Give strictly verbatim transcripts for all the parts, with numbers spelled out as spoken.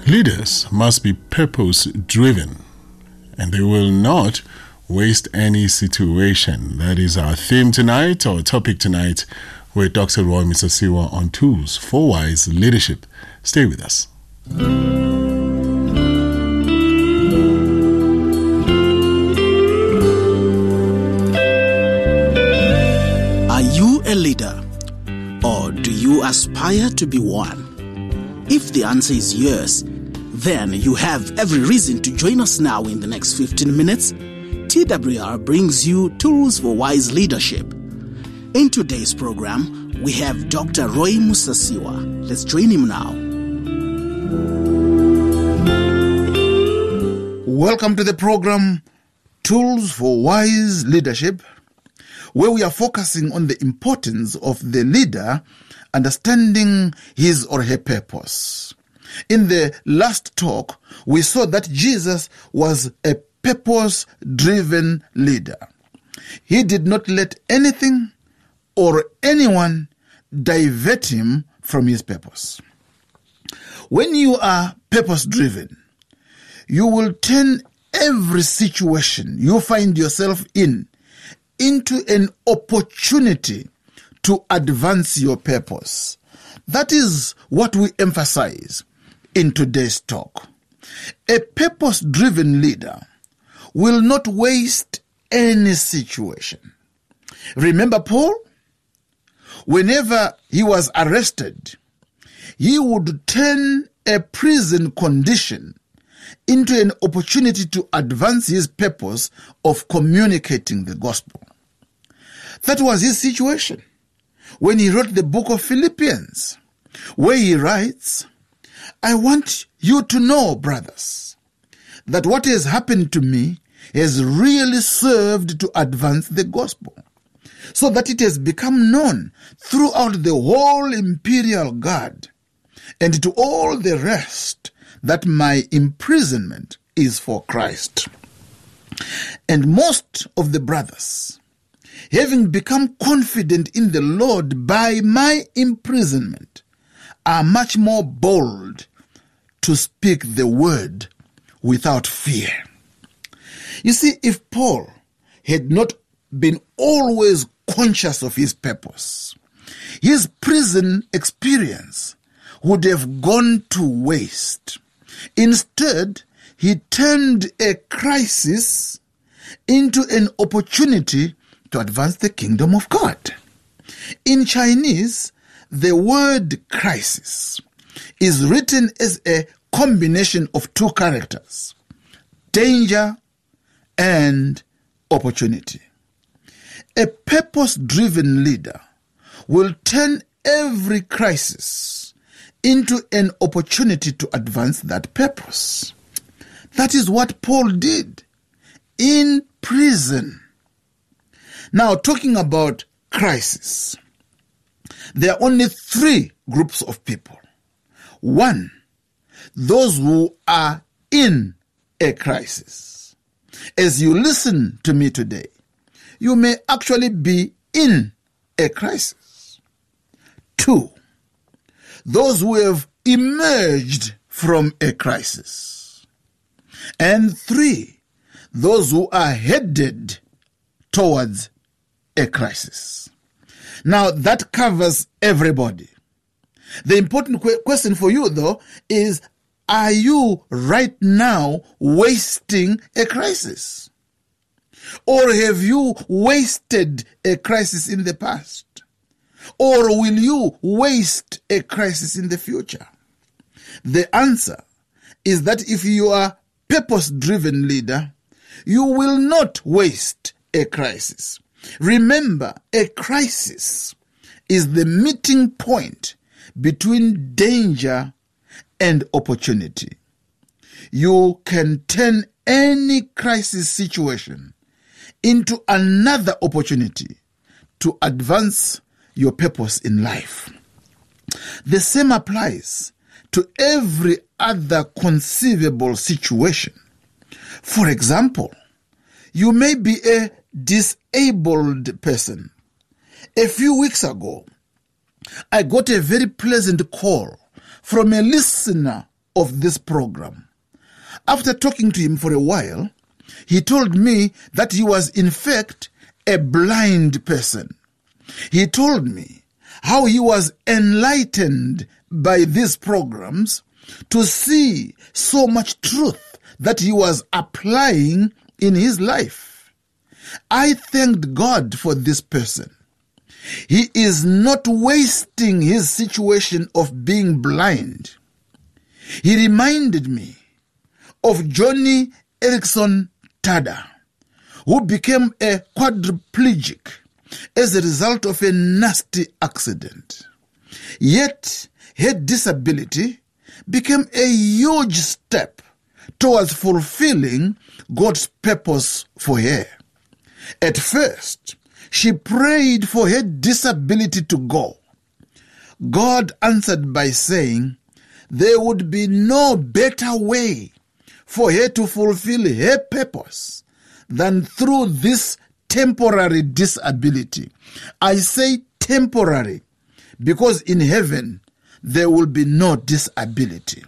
Leaders must be purpose-driven, and they will not waste any situation. That is our theme tonight, our topic tonight, with Doctor Roy Musasiwa on Tools for Wise Leadership. Stay with us. Are you a leader, or do you aspire to be one? If the answer is yes, then you have every reason to join us now in the next fifteen minutes. T W R brings you Tools for Wise Leadership. In today's program, we have Doctor Roy Musasiwa. Let's join him now. Welcome to the program Tools for Wise Leadership, where we are focusing on the importance of the leader understanding his or her purpose. In the last talk, we saw that Jesus was a purpose-driven leader. He did not let anything or anyone divert him from his purpose. When you are purpose-driven, you will turn every situation you find yourself in into an opportunity to advance your purpose. That is what we emphasize in today's talk. A purpose-driven leader will not waste any situation. Remember Paul? Whenever he was arrested, he would turn a prison condition into an opportunity to advance his purpose of communicating the gospel. That was his situation when he wrote the book of Philippians, where he writes, I want you to know, brothers, that what has happened to me has really served to advance the gospel, so that it has become known throughout the whole imperial guard and to all the rest that my imprisonment is for Christ. And most of the brothers, having become confident in the Lord by my imprisonment, are much more bold to speak the word without fear. You see, if Paul had not been always conscious of his purpose, his prison experience would have gone to waste. Instead, he turned a crisis into an opportunity to advance the kingdom of God. In Chinese, the word crisis is written as a combination of two characters, danger and opportunity. A purpose-driven leader will turn every crisis into an opportunity to advance that purpose. That is what Paul did in prison. Now, talking about crisis, there are only three groups of people. One, those who are in a crisis. As you listen to me today, you may actually be in a crisis. Two, those who have emerged from a crisis. And three, those who are headed towards a crisis. Now, that covers everybody. The important que- question for you, though, is, are you right now wasting a crisis? Or have you wasted a crisis in the past? Or will you waste a crisis in the future? The answer is that if you are a purpose-driven leader, you will not waste a crisis. Remember, a crisis is the meeting point between danger and opportunity. You can turn any crisis situation into another opportunity to advance your purpose in life. The same applies to every other conceivable situation. For example, you may be a disabled person. A few weeks ago, I got a very pleasant call from a listener of this program. After talking to him for a while, he told me that he was in fact a blind person. He told me how he was enlightened by these programs to see so much truth that he was applying in his life. I thanked God for this person. He is not wasting his situation of being blind. He reminded me of Johnny Erickson Tada, who became a quadriplegic as a result of a nasty accident. Yet, her disability became a huge step towards fulfilling God's purpose for her. At first, she prayed for her disability to go. God answered by saying there would be no better way for her to fulfill her purpose than through this temporary disability. I say temporary because in heaven there will be no disability.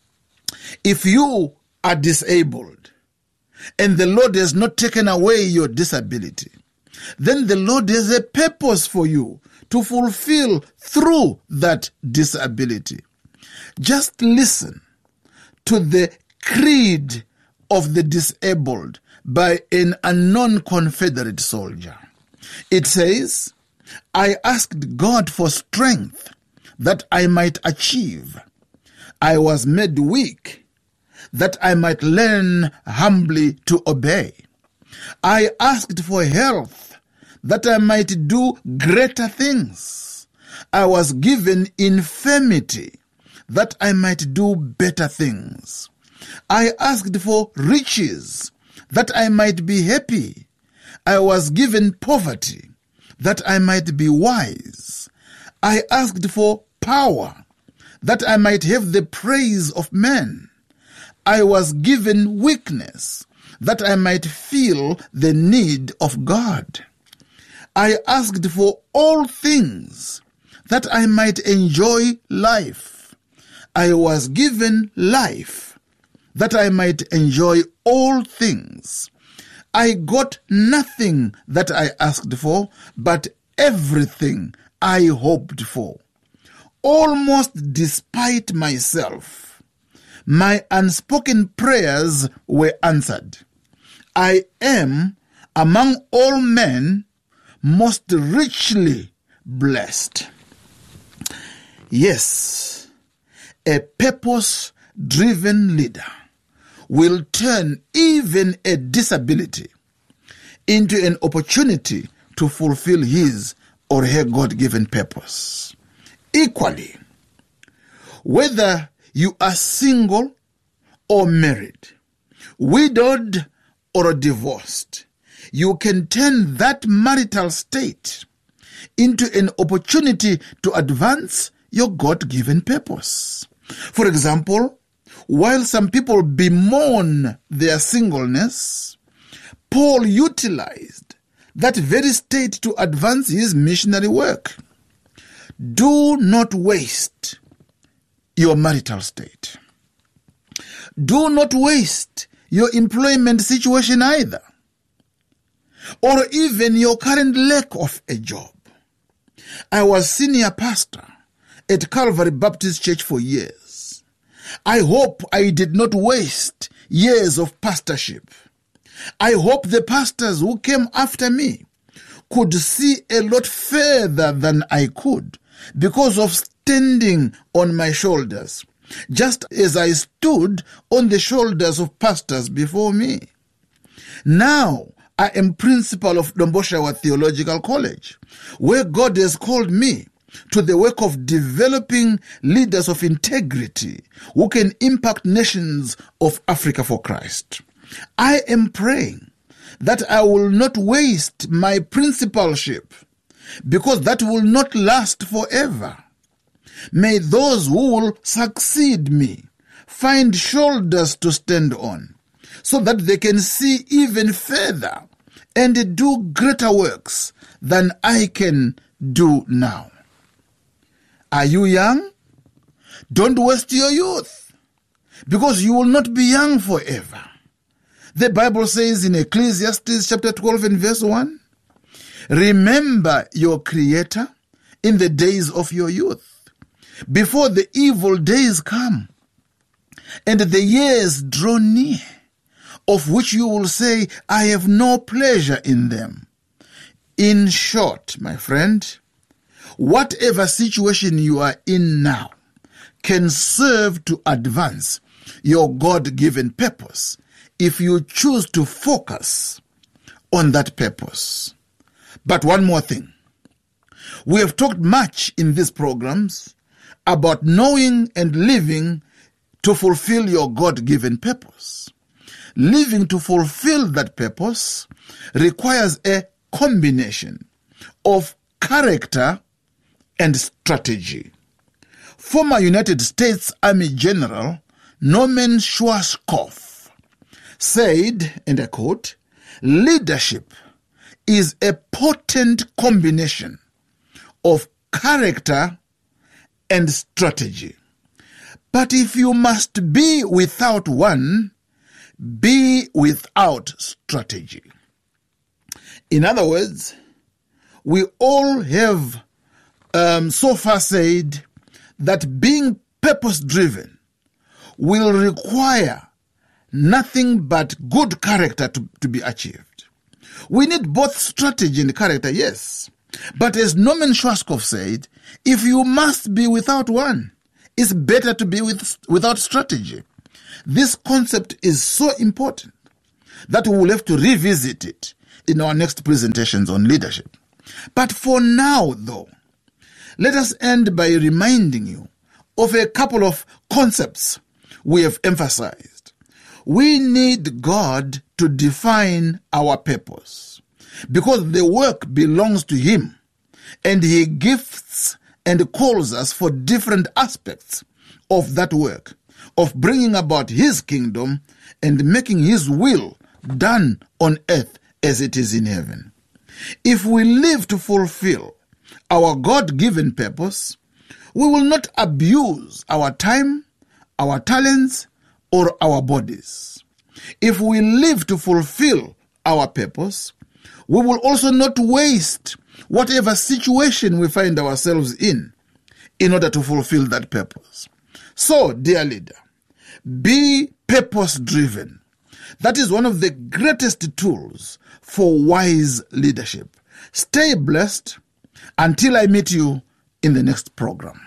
If you are disabled and the Lord has not taken away your disability, then the Lord has a purpose for you to fulfill through that disability. Just listen to the creed of the disabled by an unknown Confederate soldier. It says, I asked God for strength that I might achieve. I was made weak that I might learn humbly to obey. I asked for health that I might do greater things. I was given infirmity that I might do better things. I asked for riches that I might be happy. I was given poverty that I might be wise. I asked for power that I might have the praise of men. I was given weakness that I might feel the need of God. I asked for all things that I might enjoy life. I was given life that I might enjoy all things. I got nothing that I asked for, but everything I hoped for. Almost despite myself, my unspoken prayers were answered. I am, among all men, most richly blessed. Yes, a purpose-driven leader will turn even a disability into an opportunity to fulfill his or her God-given purpose. Equally, whether you are single or married, widowed or divorced, you can turn that marital state into an opportunity to advance your God-given purpose. For example, while some people bemoan their singleness, Paul utilized that very state to advance his missionary work. Do not waste your marital state. Do not waste your employment situation either, or even your current lack of a job. I was senior pastor at Calvary Baptist Church for years. I hope I did not waste years of pastorship. I hope the pastors who came after me could see a lot further than I could because of standing on my shoulders, just as I stood on the shoulders of pastors before me. Now, I am principal of Domboshawa Theological College, where God has called me to the work of developing leaders of integrity who can impact nations of Africa for Christ. I am praying that I will not waste my principalship, because that will not last forever. May those who will succeed me find shoulders to stand on, so that they can see even further and do greater works than I can do now. Are you young? Don't waste your youth. because you will not be young forever. The Bible says in Ecclesiastes chapter twelve and verse one, remember your Creator in the days of your youth, before the evil days come, and the years draw near, of which you will say, I have no pleasure in them. In short, my friend, whatever situation you are in now can serve to advance your God-given purpose if you choose to focus on that purpose. But one more thing. We have talked much in these programs about knowing and living to fulfill your God-given purpose. Living to fulfill that purpose requires a combination of character and strategy. Former United States Army General Norman Schwarzkopf said, and I quote, leadership is a potent combination of character and strategy. But if you must be without one, be without strategy. In other words, we all have um, so far said that being purpose-driven will require nothing but good character to, to be achieved. We need both strategy and character, yes. But as Norman Schwarzkopf said, if you must be without one, it's better to be with, without strategy. This concept is so important that we will have to revisit it in our next presentations on leadership. But for now, though, let us end by reminding you of a couple of concepts we have emphasized. We need God to define our purpose because the work belongs to Him, and He gifts and calls us for different aspects of that work, of bringing about His kingdom and making His will done on earth as it is in heaven. If we live to fulfill our God-given purpose, we will not abuse our time, our talents, or our bodies. If we live to fulfill our purpose, we will also not waste whatever situation we find ourselves in in order to fulfill that purpose. So, dear leader, be purpose-driven. That is one of the greatest tools for wise leadership. Stay blessed until I meet you in the next program.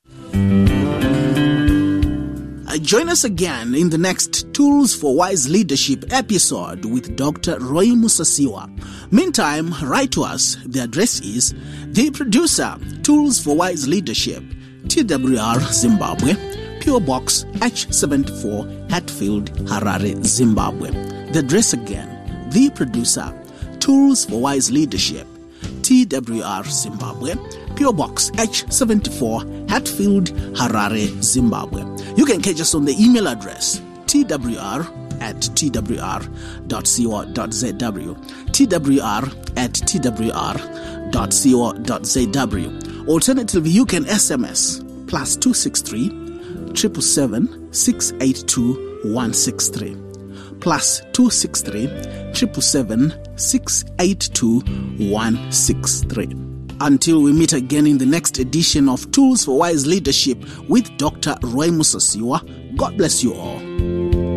Join us again in the next Tools for Wise Leadership episode with Doctor Roy Musasiwa. Meantime, write to us. The address is The Producer, Tools for Wise Leadership, T W R, Zimbabwe, P O Box H seventy-four, Hatfield, Harare, Zimbabwe. The address again, The Producer, Tools for Wise Leadership, T W R, Zimbabwe, P O Box H seventy-four, Hatfield, Harare, Zimbabwe. You can catch us on the email address twr at twr dot co dot zw, twr at twr dot co dot zw. Alternatively, you can S M S plus two six three, seven seven seven, six eight two, one six three. Plus two six three, seven seven seven, six eight two, one six three. Until we meet again in the next edition of Tools for Wise Leadership with Doctor Roy Musasiwa, God bless you all.